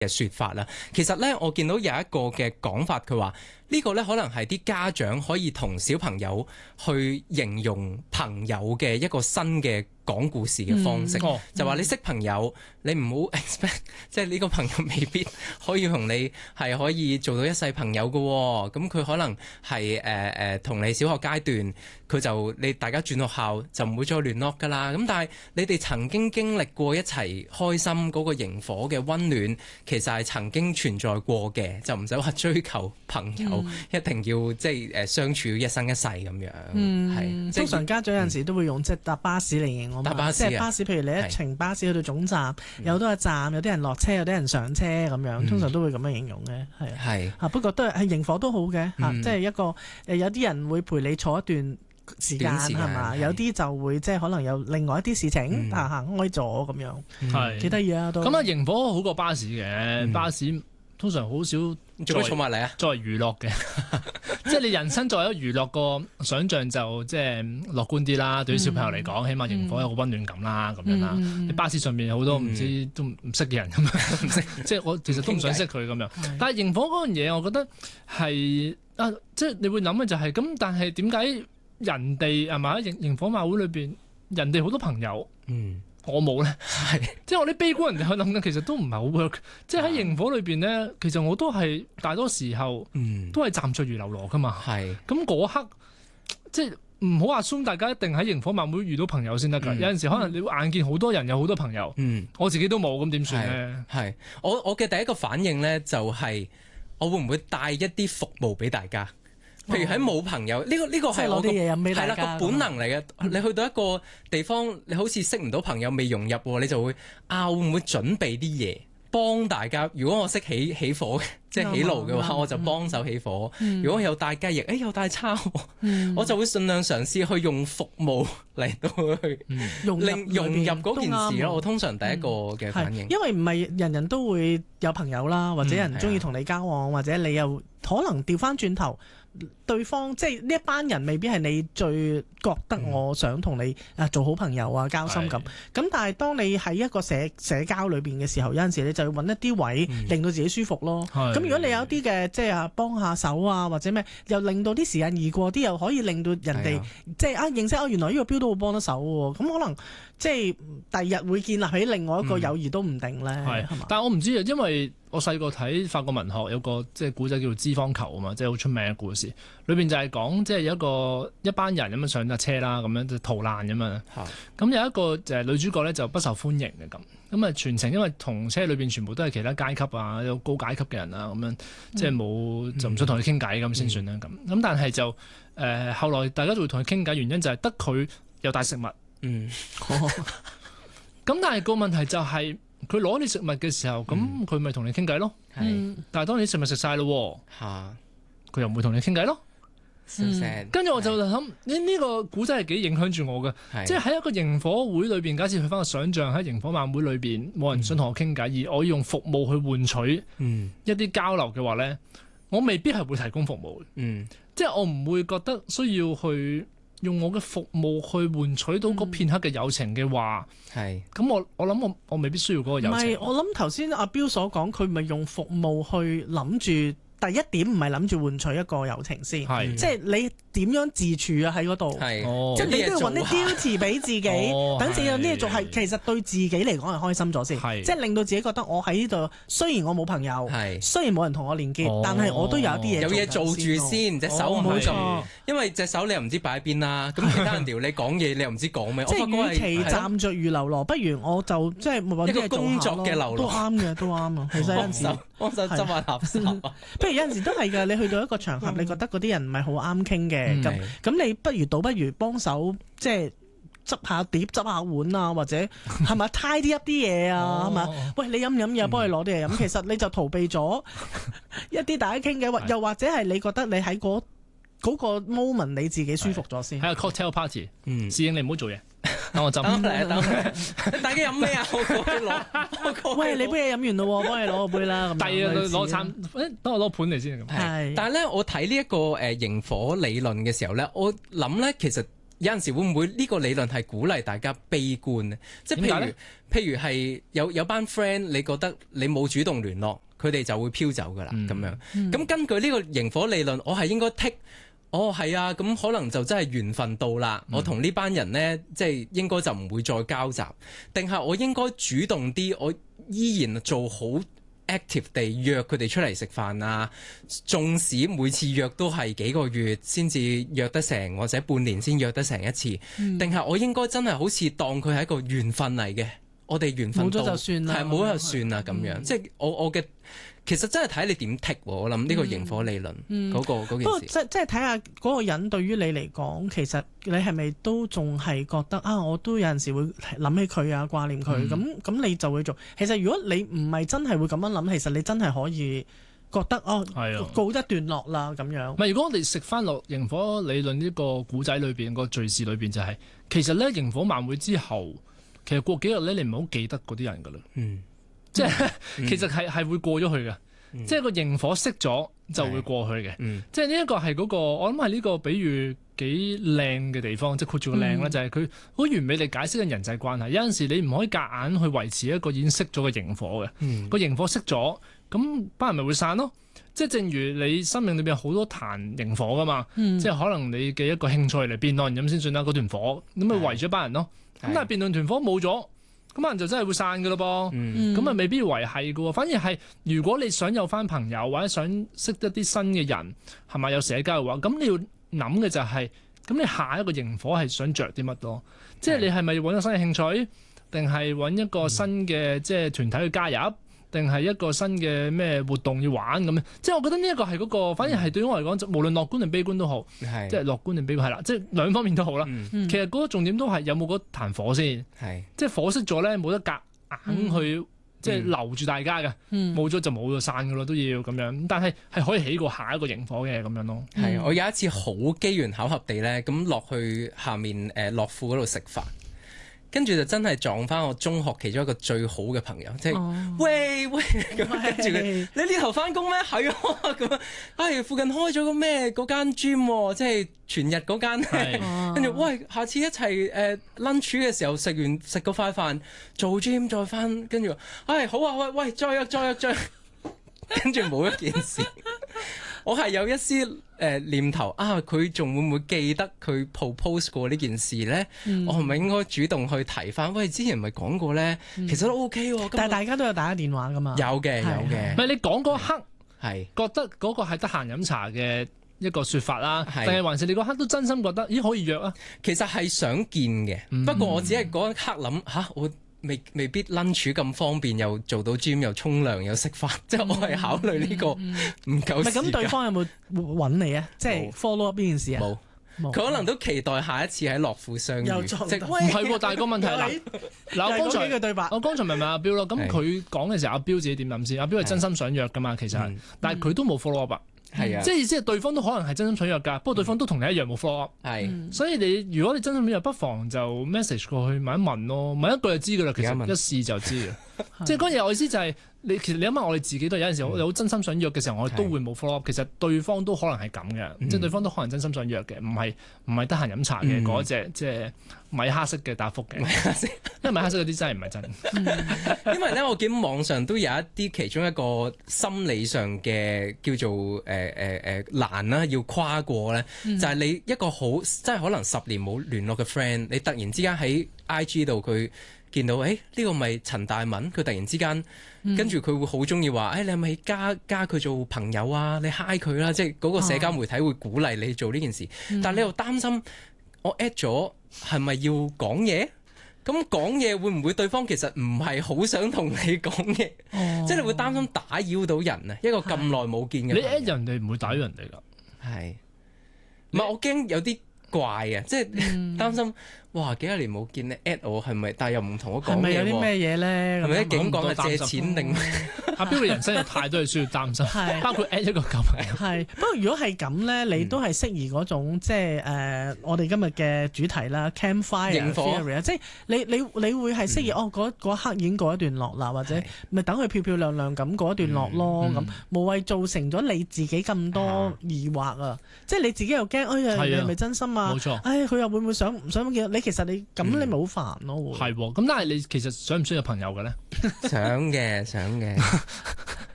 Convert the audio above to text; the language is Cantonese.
嘅說法啦。其實咧，我見到有一個嘅講法，佢話呢個咧可能係啲家長可以同小朋友去形容朋友嘅一個新嘅講故事嘅方式，就話你識朋友，你唔好 expect 即係呢個朋友未必可以同你係可以做到一世朋友嘅喎。咁佢可能係同你小學階段，佢就你大家轉學校就唔會再聯絡㗎啦。咁但係你哋曾經經歷過一齊開心嗰個螢火嘅溫暖，其實係曾經存在過嘅，就唔使話追求朋友，一定要即係相處一生一世咁樣。係通常家長有陣時都會用即係搭巴士嚟形容。 搭巴士即係巴士，譬如你一程巴士去到總站，有好多個站，有啲人落車，有啲人上車咁樣，通常都會咁樣形容嘅，係。不過都係螢火都好嘅，即係一個有啲人會陪你坐一段時間係嘛，有啲就會即係可能有另外一啲事情行開咗咁樣，係幾得意啊都。 咁啊，螢火好過巴士嘅，巴士通常好少做咩儲埋嚟啊？作為娛樂嘅，即係你人生作為一個娛樂個想像就即係樂觀啲啦。對於小朋友嚟講，起碼螢火有個溫暖感啦，咁樣啦。你巴士上面有好多唔知都唔識嘅人咁樣，唔識即係我其實都唔想識佢咁樣。但係螢火嗰樣嘢，我覺得係即係你會諗嘅就係咁。但係點解人哋係咪喺螢火晚會裏邊，人哋好多朋友？我冇咧，即係我啲悲觀人哋去諗緊，其實都唔係好 work。即係喺螢火裏邊咧，其實我都係大多時候都係站着如嘍囉噶嘛。咁嗰刻即係唔好話assume大家一定喺螢火晚會遇到朋友先得㗎。有陣時可能你會眼見好多人有好多朋友，我自己都冇，咁點算咧？係我嘅第一個反應咧，就係我會唔會帶一啲服務俾大家？譬如喺冇朋友，呢個係我係啦個本能嚟嘅。你去到一個地方，你好似識唔到朋友，未融入，你就會會唔會準備啲嘢幫大家？如果我識起火嘅，即係起爐嘅話，我就幫手起火。如果有帶雞翼，有帶叉，我就會盡量嘗試去用服務嚟到去融入嗰件事咯。我通常第一個嘅反應， 因為唔係人人都會有朋友啦，或者人中意同你交往，或者你又可能調翻轉頭。對方即係呢一班人未必係你最覺得我想同你做好朋友啊交心咁，但係當你喺一個社交裏邊嘅時候，有陣時你就要揾一啲位令到自己舒服咯。咁如果你有啲嘅即係幫下手啊或者咩，又令到啲時間易過啲，又可以令到人哋即係認識原來呢個標都會幫得手喎。咁可能即係第日會建立起另外一個友誼都唔定咧。 但係我唔知啊，因為我細個睇法國文學有個即係古仔叫做《脂肪球》啊嘛，即係好出名嘅故事。裏邊就係講即係有一班人咁樣上架車啦，咁樣就逃難咁樣。咁有一個就係女主角咧就不受歡迎嘅咁啊全程因為同車裏邊全部都係其他階級啊，有高階級嘅人啊咁樣，即係冇就唔想同佢傾偈咁先算啦咁。咁但係就後來大家就會同佢傾偈，原因就係得佢有帶食物。咁但係個問題就係佢攞你食物嘅時候，咁佢咪同你傾偈咯。但係當你食物食晒咯，佢又唔會同你傾偈咯。跟住我就諗，呢個古仔係幾影響住我嘅，即係喺一個螢火會裏邊，假設去翻個想像喺螢火晚會裏邊，冇人想同我傾偈，而我要用服務去換取一啲交流嘅話咧，我未必係會提供服務。即係我唔會覺得需要去用我嘅服務去換取到嗰片刻嘅友情嘅話，咁我諗我未必需要嗰個友情。唔係， 我諗頭先阿標所講，佢咪用服務去諗住。第一點唔係諗住換取一個友情先，即係你點樣自處啊喺嗰度，即係你都要揾啲標詞俾自己，等自己有啲嘢做係其實對自己嚟講係開心咗先，即係令到自己覺得我喺呢度，雖然我冇朋友，雖然冇人同我連結，但係我都有一啲嘢做住先，隻手唔好咁，因為隻手你又唔知擺喺邊啦，咁其他人撩你講嘢，你又唔知講咩。 即係與其站着如嘍囉，不如我就即係揾啲嘢做下咯。一個工作嘅嘍囉都啱嘅，都啱啊。其實有陣時幫手執下垃圾。 有陣時都係㗎，你去到一個場合，你覺得嗰啲人唔係好啱傾嘅，咁你倒不如幫手，即係執下碟、執下碗啊，或者係咪tidy up啲嘢啊，係咪？喂，你飲唔飲嘢？幫你攞啲嘢飲。其實你就逃避咗一啲大家傾嘅，又或者係你覺得你喺嗰個 moment 你自己舒服咗先。 喺個 cocktail party，侍應你唔好做嘢。等我斟。 大家飲咩啊？我過去攞。 喂，你杯嘢飲完咯，幫你攞個杯啦。 第二攞餐，等我攞盤嚟先。 但係咧，我睇呢一個螢火理論嘅時候咧，我諗咧，其實有陣時會唔會呢個理論係鼓勵大家悲觀呢？即係譬如係有班 friend，你覺得你冇主動聯絡，佢哋就會飄走㗎啦咁樣。咁根據呢個螢火理論，我係應該剔。係啊，咁可能就真係緣分到啦。我同呢班人呢，即係應該就唔會再交集，定係我應該主動啲，我依然做好 active 地約佢哋出嚟食飯啊。縱使每次約都係幾個月先至約得成，或者半年先約得成一次，定係我應該真係好似當佢係一個緣分嚟嘅，我哋緣分到冇咗就算啦， 係冇咗就算啦咁樣。即係我嘅。其實真係睇你點剔喎，我諗呢個螢火理論嗰件事。 不過即係睇下嗰個人對於你嚟講，其實你係咪都仲係覺得啊？我都有陣時會諗起佢啊，掛念佢咁你就會做。其實如果你唔係真係會咁樣諗，其實你真係可以覺得告一段落啦咁樣。 唔係，如果我哋食翻落螢火理論呢個古仔裏邊個敘事裏邊就係、其實咧螢火晚會之後，其實過幾日咧你唔係好記得嗰啲人噶啦。即係其實係會過咗去嘅，即係個螢火熄咗就會過去嘅。即係呢一個係嗰個，我諗係呢個比喻幾靚嘅地方，即係括住個靚咧，就係佢好完美地解釋緊人際關係。有陣時你唔可以夾硬去維持一個已經熄咗嘅螢火嘅，個螢火熄咗，咁班人咪會散咯。即係正如你生命裏邊有好多壇螢火噶嘛，即係可能你嘅一個興趣嚟辯論咁先算啦，嗰團火咁咪圍住一班人咯。咁但係辯論團火冇咗。咁可能就真係會散嘅咯噃，咁啊未必維係嘅喎，反而係如果你想有翻朋友或者想識一啲新嘅人，係咪有社交嘅話，咁你要諗嘅就係，咁你下一個螢火係想着啲乜咯？即係你係咪揾個新嘅興趣，定係揾一個新嘅即係團體去加入？定係一個新嘅咩活動要玩咁樣，即係我覺得呢一個係嗰個，反而係對於我嚟講，無論樂觀定悲觀都好，即係樂觀定悲觀係啦，即係兩方面都好啦。其實嗰個重點都係有冇嗰壇火先，即係火熄咗咧，冇得夾硬去即係留住大家嘅，冇咗就冇咗散噶咯，都要咁樣。但係可以起過下一個螢火嘅咁樣咯。 係我有一次好機緣巧合地咧，咁落去下面樂富嗰度食飯。跟住就真係撞翻我中學其中一個最好嘅朋友，即係喂咁，跟住佢你呢頭翻工咩？係啊咁，附近開咗個咩嗰間 gym，即係全日嗰間。跟住喂，下次一齊lunch 嘅時候食個快飯，做 gym 再翻，跟住好啊，喂再約，跟住冇一件事。我係有一絲念頭佢仲會唔會記得佢 propose 過呢件事咧？我係咪應該主動去提翻？喂，之前咪講過咧，其實都 OK 喎。但係大家都有打電話噶嘛？ 有嘅。唔係你講嗰刻係覺得嗰個係得閒飲茶嘅一個説法啦，定係還是你嗰刻都真心覺得咦可以約啊？ 其實係想見嘅，不過我只係嗰一刻諗我。未必 lunch 咁方便，又做到 gym 又沖涼又食飯，即係我係考慮呢個唔夠時間。 咁對方有冇揾你啊？即係 follow up 呢件事啊？ 冇，佢可能都期待下一次喺樂富相遇。 又撞到， 唔係，但係個問題係嗱，我剛才咪問阿彪咯，咁佢講嘅時候，阿彪自己點諗先？阿彪係真心想約噶嘛，其實，但係佢都冇 follow up。 係啊， 即係意思係對方都可能係真心想約㗎，不過對方都同你一樣冇 follow up。所以如果你真心想約，不妨就 message 過去問一問咯，問一句就知㗎啦。其實一試就知嘅。即係嗰樣我意思就係其實你諗下，我哋自己都有陣時，我哋好真心想約嘅時候，我哋都會冇 follow up。其實對方都可能係咁嘅，即係對方都可能真心想約嘅，唔係得閒飲茶嘅嗰隻即係米哈式嘅答覆嘅。因為米哈式嗰啲真係唔係真。 因為咧，我見網上都有一啲其中一個心理上嘅叫做難啦，要跨過咧，就係你一個好即係可能10年冇聯絡嘅 friend，你突然之間喺 IG 度佢見到呢個咪陳大文，佢突然之間跟住佢會好中意話你係咪加佢做朋友啊？你 hi 佢啦，即係嗰個社交媒體會鼓勵你做呢件事，但係你又擔心我 at 咗係咪要講嘢？咁講嘢會唔會對方其實唔係好想同你講嘢？即係你會擔心打擾到人啊！一個咁耐冇見嘅， 你 at 人哋唔會打擾人哋㗎， 係唔係？我驚有啲怪啊！即係擔心， 哇幾多年冇見你 at 我係咪？但係又唔同我講係咪有啲嘢喎。 咩嘢咧？ 係咪咁啲警講係借錢定？ 阿標嘅人生有太多嘢需要擔心， 係包括 at 一個咁嘅人。 係，不過如果係咁咧，你都係適宜嗰種即係我哋今日嘅主題啦，campfire 螢火 theory 啊，即係你會係適宜嗰刻已經過一段落啦，或者咪等佢漂漂亮亮咁過一段落咯，咁無謂造成咗你自己咁多疑惑啊！即係你自己又驚，哎呀，你係咪真心啊？ 冇錯， 哎，佢又會唔會想唔想見到你？其實你咁你咪好煩咯。 係喎，咁但係你其實想唔想有朋友嘅咧？ 想嘅。